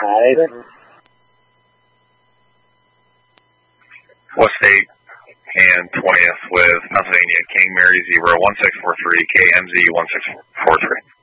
West 8 and 20th with Pennsylvania King Mary 01643 KMZ 1643.